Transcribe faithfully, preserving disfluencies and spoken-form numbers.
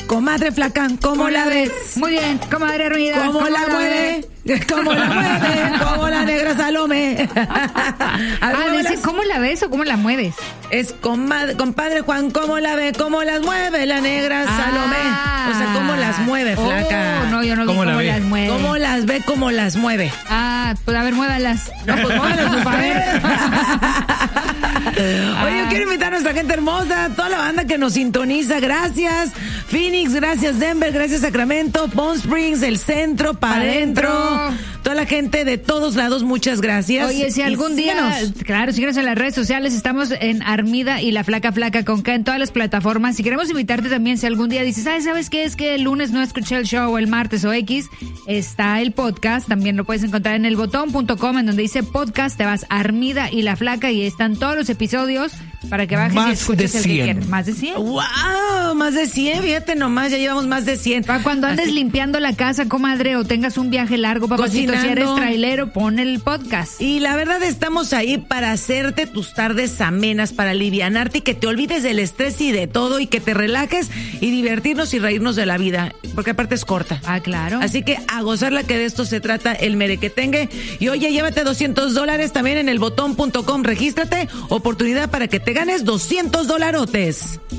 Comadre flaca, ¿cómo la ves? Muy bien, comadre Armida. ¿Cómo, ¿Cómo la, la mueve? ¿Cómo la mueve? ¿Cómo la negra Salomé? Ah, dice, ¿cómo la ves o cómo la mueves? Es comadre, compadre Juan, ¿cómo la ve? ¿Cómo las mueve la negra Salomé? Ah. O sea, ¿cómo las mueve, flaca? Oh, no, yo no vi ¿Cómo, cómo, la las mueve. ¿Cómo las ve? ¿Cómo las mueve? Ah, pues a ver, muévalas. No, pues muévalas usted. Oye, yo quiero invitar a nuestra gente hermosa, toda la banda que nos sintoniza. Gracias, Phoenix, gracias, Denver, gracias, Sacramento, Palm Springs, el centro, para adentro. Toda la gente de todos lados, muchas gracias. Oye, si algún día, claro, síguenos en las redes sociales, estamos en Armida y la Flaca Flaca con K en todas las plataformas. Y queremos invitarte también, si algún día dices, ¿sabes, ¿sabes qué? Es que el lunes no escuché el show, o el martes o X, está el podcast, también lo puedes encontrar en el botón punto com, en donde dice podcast, te vas a Armida y la Flaca y ahí están todos los episodios para que bajes más y escuches de el que cien. quieras. Más de cien. ¡Wow! Más de cien, fíjate nomás, ya llevamos más de cien. Para cuando andes Así, limpiando la casa, comadre, o tengas un viaje largo, papacito, cocinando. si eres trailero, pon el podcast. Y la verdad estamos ahí para hacerte tus tardes amenas, para alivianarte y que te olvides del estrés y de todo y que te relajes y divertirnos y reírnos de la vida, porque aparte es corta. Ah, claro. Así que a gozarla, que de esto se trata el merequetengue. Y oye, llévate doscientos dólares también en el botón punto com, regístrate, oportunidad para que te ganes doscientos dolarotes.